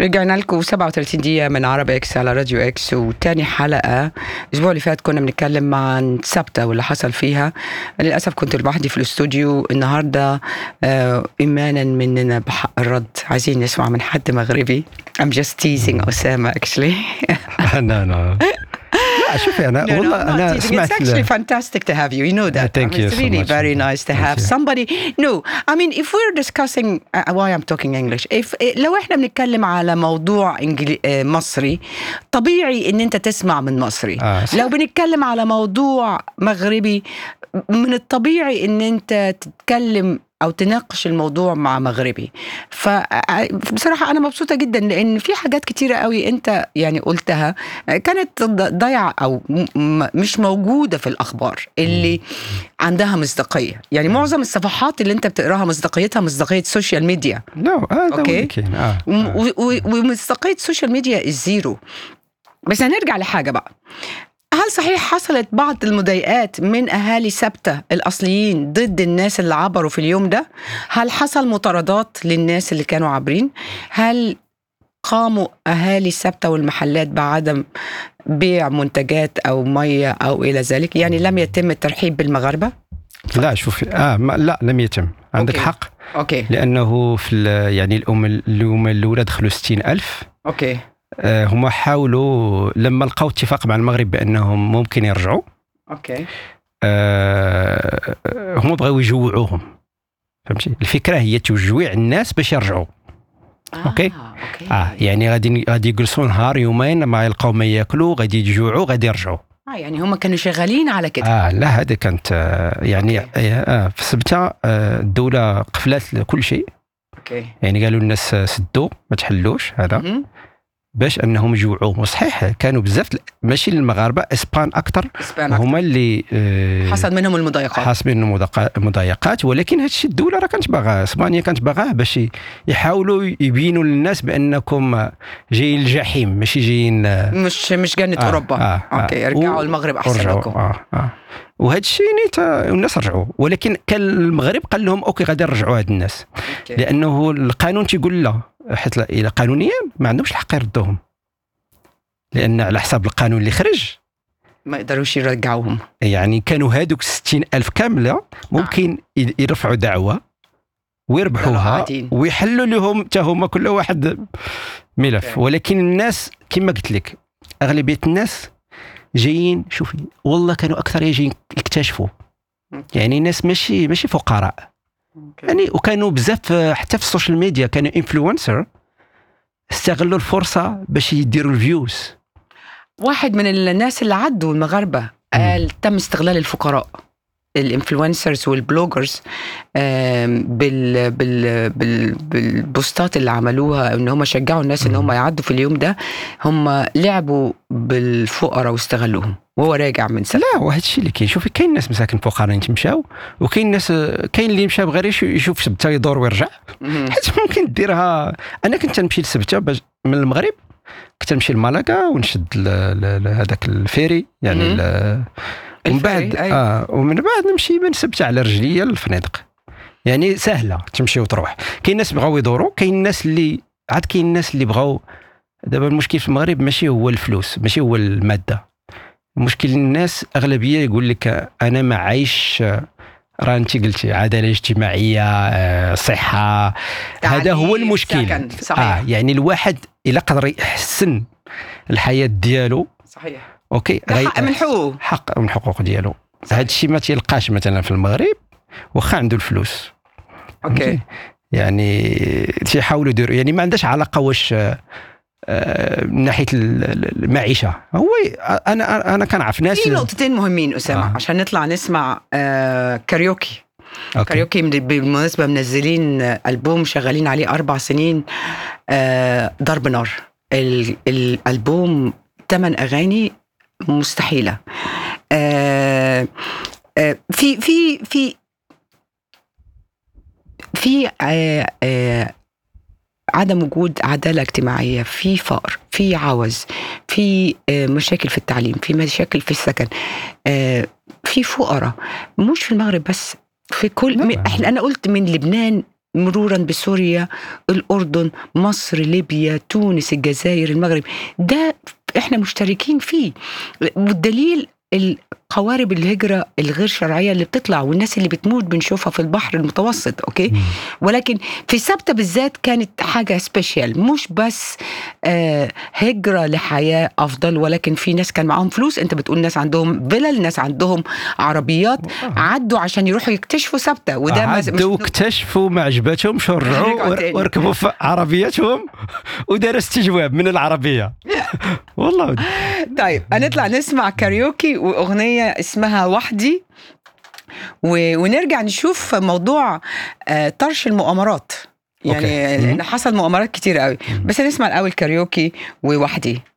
رجعنا لكم 37 دقيقة من عربي اكس على راديو اكس، وتاني حلقة. الأسبوع اللي فات كنا بنتكلم عن سبتة واللي حصل فيها. للأسف كنت لوحدي في الاستوديو النهاردة. إيمانا مننا بحق الرد عايزين نسمع من حد مغربي. I'm just teasing أسامة actually. لا شوفي أنا والله أنا سمعت. It's actually fantastic to have you. You know that. Thank you It's so really much. very nice to have somebody. No, I mean if we're discussing why I'm talking English. لو إحنا بنتكلم على موضوع مصري، طبيعي إن أنت تسمع من مصري. لو بنتكلم على موضوع مغربي، من الطبيعي إن أنت تتكلم أو تناقش الموضوع مع مغربي. فبصراحة أنا مبسوطة جدا لأن في حاجات كتيرة قوي أنت يعني قلتها كانت ضايعة أو مش موجودة في الأخبار اللي عندها مصداقية. يعني معظم الصفحات اللي أنت بتقراها مصداقيتها مصداقية السوشيال ميديا. أوكي. ومصداقية السوشيال ميديا الزيرو. بس هنرجع لحاجة بقى. هل صحيح حصلت بعض المضايقات من أهالي سبتة الأصليين ضد الناس اللي عبروا في اليوم ده؟ هل حصل مطاردات للناس اللي كانوا عابرين؟ هل قاموا أهالي سبتة والمحلات بعدم بيع منتجات أو مية أو إلى ذلك؟ يعني لم يتم الترحيب بالمغاربة؟ لا شوفي لا لم يتم. عندك حق. أوكي. لأنه في يعني اليوم الأولى دخلوا 60,000. أوكي. هم حاولوا لما لقوا اتفاق مع المغرب بأنهم ممكن يرجعوا. أوكي. هم بغاو يجوعوهم، فهمتي؟ الفكرة هي تجويع الناس باش يرجعوا. أوكي. يعني غادي يجلسوا نهار يومين ما يلقاو ما ياكلوا، غادي يجوعوا، غادي يرجعوا. يعني هم كانوا شغالين على كده. لا هذا كانت يعني في سبتة الدولة قفلت كل شيء. أوكي. يعني قالوا الناس سدوا ما تحلوش هذا باش انهم يجوعوا. وصحيح كانوا بزاف ماشي المغاربه، اسبان اكثر هما اللي حصل منهم المضايقات. ولكن هذا الشيء الدوله راه كانت باغا، اسبانيا كانت باغاه باش يحاولوا يبينوا للناس بانكم جايين الجحيم ماشي جايين مش جنة اوروبا. اوكي رجعوا المغرب احسن لكم. وهذا الشيء الناس رجعوا. ولكن كان المغرب قال لهم اوكي غادي نرجعوا هاد الناس. لانه القانون تيقول لا، حيت الى قانونيا ما عندهمش الحق يردوهم، لان على حساب القانون اللي خرج ما يقدروش يرجعوهم. يعني كانوا هادوك 60,000 كامله ممكن يرفعوا دعوه ويربحوها ويحلوا لهم حتى هما كل واحد ملف. ولكن الناس كما قلت لك اغلبيه الناس جايين، شوفي والله كانوا اكثر جايين يكتشفوا. يعني الناس ماشي فقراء. يعني وكانوا بزاف حتى في السوشيال ميديا كانوا انفلونسر استغلوا الفرصه باش يديروا الفيوز. واحد من الناس اللي عدوا المغاربه قال تم استغلال الفقراء الانفلونسرز والبلوجرز بالبوستات اللي عملوها ان هم شجعوا الناس ان هم يعدوا في اليوم ده. هم لعبوا بالفقراء واستغلوهم وهو راجع من سنة. لا وهذا الشيء اللي كاين. شوفي كاين ناس مساكن فقراء تمشاو، وكاين ناس كاين اللي مشى بغير يشوف سبته يدور ويرجع. حيت ممكن ديرها. انا كنت نمشي لسبته من المغرب، كنت نمشي لمالاغا ونشد هذاك الفيري يعني ومن بعد ومن بعد نمشي من سبتة على رجليا للفنادق. يعني سهله تمشي وتروح. كاين ناس بغاو يدوروا، كاين الناس اللي بغاو. دابا المشكل في المغرب ماشي هو الفلوس، ماشي هو الماده. المشكل الناس اغلبيه يقول لك انا ما عايش، راه انت قلتي عداله اجتماعيه، صحه، هذا هو المشكل. يعني الواحد الا قدر يحسن الحياه ديالو صحيح اوكي حق من حقوق ديالو. هذا الشيء ما تيلقاش مثلا في المغرب واخا عنده الفلوس. اوكي يعني تيحاولوا يديروا. يعني ما عندهاش علاقه واش من ناحيه المعيشه. هو انا كنعرف ناس. في نقطتين مهمين اسامه عشان نطلع نسمع كاريوكي. كاريوكي بالمناسبه منزلين ألبوم شغالين عليه 4 سنين، ضرب نار. الألبوم 8 أغاني مستحيلة. في في في في عدم وجود عدالة اجتماعية، في فقر، في عوز، في مشاكل في التعليم، في مشاكل في السكن، في فقراء مش في المغرب بس، في كل أنا قلت من لبنان مرورا بسوريا، الأردن، مصر، ليبيا، تونس، الجزائر، المغرب. ده احنا مشتركين فيه. والدليل قوارب الهجرة الغير شرعية اللي بتطلع والناس اللي بتموت بنشوفها في البحر المتوسط. أوكي. ولكن في سبتة بالذات كانت حاجة سبيشيال، مش بس هجرة لحياة أفضل، ولكن في ناس كان معهم فلوس. أنت بتقول ناس عندهم فيلل، ناس عندهم عربيات، عدوا عشان يروحوا يكتشفوا سبتة. وده عدوا واكتشفوا ما عجبتهم، شرعوا وركبوا في عربياتهم وداروا استجواب من العربية. والله. طيب هنطلع نسمع كاريوكي وأغنية اسمها وحدي، ونرجع نشوف موضوع طرش المؤامرات. يعني لأن حصل مؤامرات كتير قوي. بس نسمع الأول كاريوكي ووحدي.